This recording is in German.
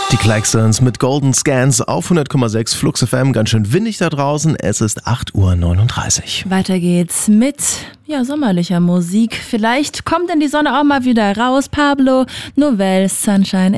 Die Klaxons mit Golden Scans auf 100,6 Flux FM. Ganz schön windig da draußen. Es ist 8:39 Uhr. Weiter geht's mit sommerlicher Musik. Vielleicht kommt denn die Sonne auch mal wieder raus. Pablo Novell, Sunshine